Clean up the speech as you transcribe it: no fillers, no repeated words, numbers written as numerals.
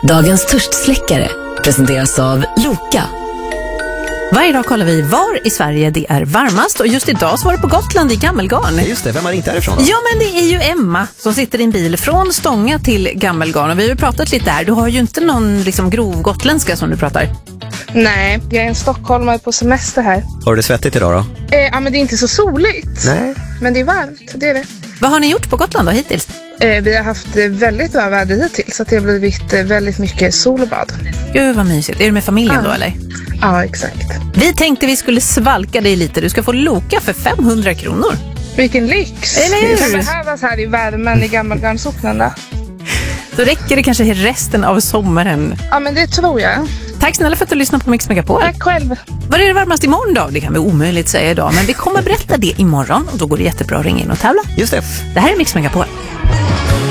Dagens törstsläckare presenteras av Loka. Varje dag kollar vi var i Sverige det är varmast, och just idag så var det på Gotland i Gammelgarn. Just det, vem har inte härifrån då? Ja, men det är ju Emma som sitter i en bil från Stånga till Gammelgarn, och vi har ju pratat lite här. Du har ju inte någon liksom grov gotländska som du pratar. Nej, jag är en stockholmare på semester här. Har du det svettigt idag då? Ja, men det är inte så soligt. Nej. Men det är varmt, det är det. Vad har ni gjort på Gotland då hittills? Vi har haft väldigt bra väder hittills, så att det har blivit väldigt mycket sol och bad. Gud vad mysigt. Är du med familjen då eller? Ja, exakt. Vi tänkte vi skulle svalka dig lite. Du ska få Loka för 500 kronor. Vilken lyx! Eller hur? Det kan behövas här i värmen i Gammelgarnsocknen då. Då räcker det kanske resten av sommaren. Ja, men det tror jag. Tack snälla för att du lyssnade på Mix Megapol. Tack själv. Vad är det varmast imorgon då? Det kan vi omöjligt säga idag, men vi kommer berätta det imorgon, och då går det jättebra att ringa in och tävla. Just det. Det här är Mix Megapol.